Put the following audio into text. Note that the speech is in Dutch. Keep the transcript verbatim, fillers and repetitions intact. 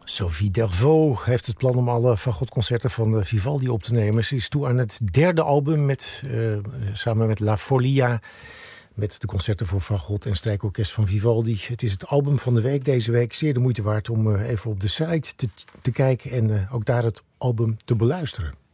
Sophie Delvaux heeft het plan om alle fagotconcerten van Vivaldi op te nemen. Ze is toe aan het derde album met, uh, samen met La Folia, met de concerten voor fagot en strijkorkest van Vivaldi. Het is het album van de week deze week. Zeer de moeite waard om uh, even op de site te, te kijken en uh, ook daar het album te beluisteren.